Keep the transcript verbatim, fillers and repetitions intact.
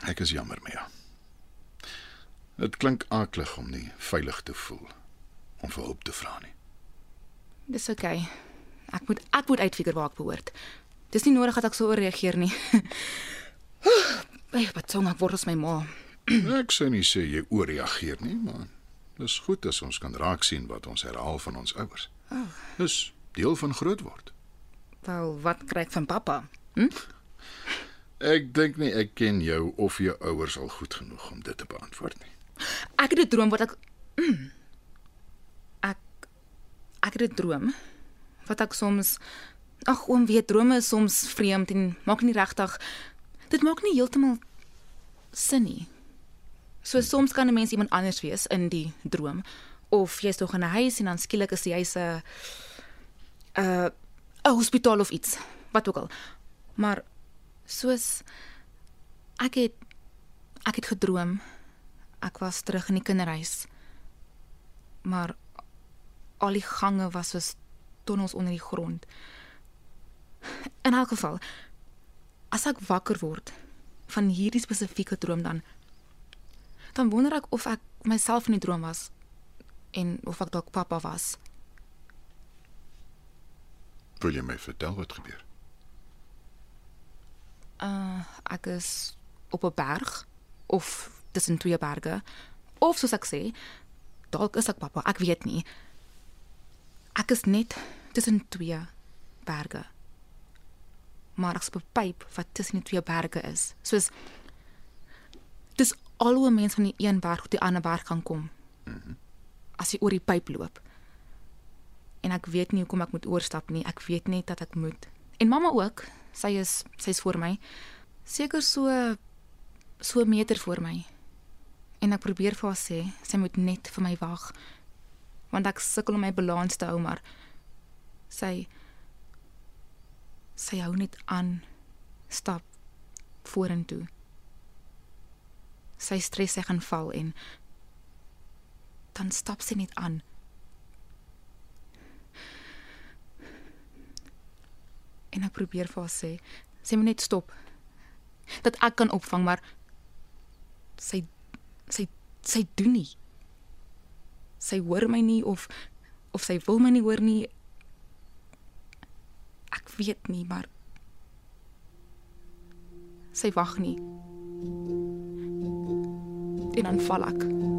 Ek is jammer, Mia. Dit klink aklig om nie veilig te voel, om vir hulp te vra nie. Dis oké. Okay. Ek moet ek moet uitfigure waar ek behoort. Dis nie nodig dat ek so ooreageer nie. Ey, wat song ek word as my ma. Ek sou nie sê jy ooreageer nie, maar dis goed as ons kan raak sien wat ons herhaal van ons ouers. Oh. Dis deel van groot word. Wel, wat kry ek van pappa? Hm? Ek dink nie ek ken jou of jou ouers al goed genoeg om dit te beantwoord nie. Ek het 'n droom wat ek mm, ek ek het 'n droom wat ek soms ag oom weet drome is soms vreemd en maak nie regtig dit maak nie heeltemal sin nie. So soms kan 'n mens iemand anders wees in die droom of jy's nog in 'n huis en dan skielik is jy 'n 'n 'n hospitaal of iets, wat ook al. Maar soos ek het ek het gedroom ek was terug in die kinderhuis. Maar al die gange was soos tonnels onder die grond. In elk geval, as ek wakker word van hierdie spesifieke droom dan dan wonder ek of ek myself in die droom was en of ek dalk pappa was. Wil jy my vertel wat gebeur? Uh, ek is op 'n berg of tussen twee berge of soos ek sê, dalk is ek pappa, ek weet nie. Ek is net tussen twee berge. Maar ek's op 'n pyp wat tussen die twee berge is. Soos dis al hoe 'n mens van die een berg tot die ander berg kan kom. Mm-hmm. As jy oor die pyp loop. En ek weet nie hoekom ek moet oorstap nie. Ek weet net dat ek moet. En mamma ook. Sy is sy's voor my. Seker so so 'n meter voor my. En ek probeer vir haar sê, sy moet net vir my wag. Want ek sukkel om my balans te hou, maar sy sy hou net aan stap vorentoe. Sy stres sy gaan val en dan stap sy net aan. En ek probeer vir haar sê, sy moet net stop. Dat ek kan opvang, maar sy sy sy doen nie. Sy hoor my nie of of sy wil my nie hoor nie. Ek weet nie, maar sy wag nie. En dan val ek.